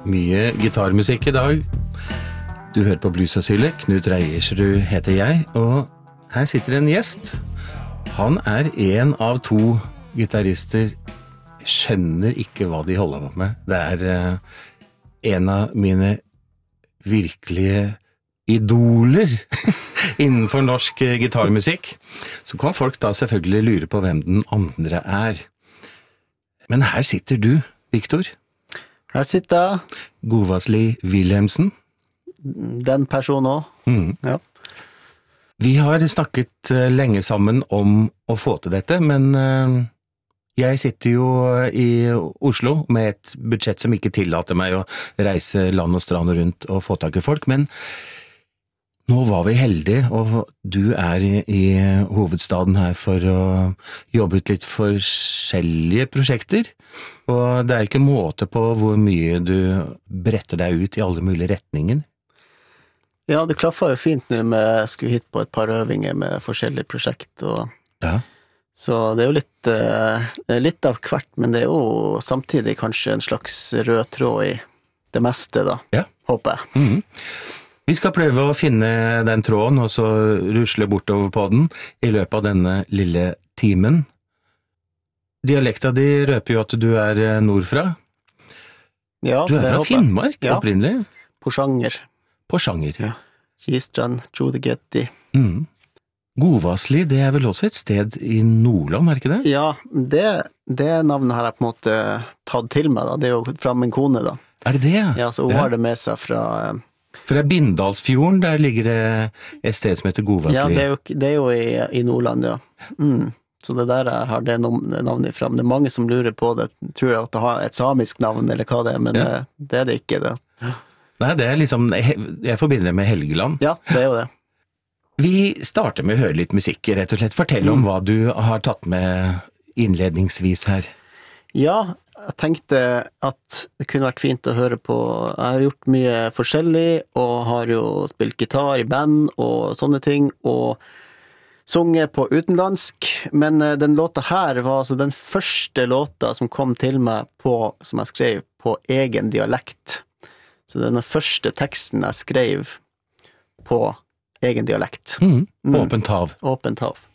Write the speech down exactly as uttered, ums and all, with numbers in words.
Mye gitarmusikk I dag. Du hører på Bluesasylet. Knut Reiersrud heter jeg, og her sitter en gjest. Han er en av to gitarister. Skjønner ikke hva de holder på med. Det er uh, en av mine virkelige idoler innenfor norsk gitarmusikk. Så kan folk da selvfølgelig lure på hvem den andre er. Men her sitter du, Victor. Her sitter jeg. Govasli Wilhelmsen. Den personen også. Mm. Ja. Vi har snakket lenge sammen om å få til dette, men jeg sitter jo I Oslo med et budsjett som ikke tillater meg å reise land og strand rundt og få tak I folk, men nå var vi heldige, og du er I, I hovedstaden her for å jobbe ut litt forskjellige prosjekter, og det er ikke måte på hvor mye du bretter deg ut I alle mulige retninger. Ja, det klaffer jo fint nå med jeg skulle hit på et par øvinger med forskjellige prosjekt, og ja. Så det er jo litt, uh, litt av hvert, men det er jo samtidig kanskje en slags rød tråd I det meste da, ja. Håper jeg. Mm-hmm. Vi skal prøve å finne den tråden, og så rusle bortover på den I løpet av denne lille timen. Dialekta di røper jo at du er nordfra. Ja, du er fra Finnmark, ja. Opprinnelig. Porsanger. Porsanger. Ja. Kistrand, Tjodegetti. Mm. Govasli, det er vel også et sted I Nordland, er ikke det? Ja, det, det navnet har jeg på en måte tatt til meg da. Det er jo fra min kone da. Er det det? Ja, så hun ja. har det med seg fra... For det er Bindalsfjorden, der ligger det et sted som heter Govasli. Ja, det er jo, det er jo I, I Nordland, ja. Mm. Så det der jeg har det navnet fram. Det er mange som lurer på det. Tror at det har et samisk navn, eller hva det er, men ja. det, det er det ikke. Det. Nei, det er liksom... Jeg forbinder det med Helgeland. Ja, det er jo det. Vi starter med å høre litt musikk, rett og slett. Fortell om mm. hva du har tatt med innledningsvis her. Ja, jeg tenkte at det kunne vært fint å høre på. Jeg har gjort mye forskjellig, og har jo spilt gitar I band og sånne ting, og sunget på utenlandsk, men den låta her var altså den første låta som kom til meg på, som jeg skrev på egen dialekt. Så det er den første teksten jeg skrev på egen dialekt. Mm. Åpent hav. Åpent hav.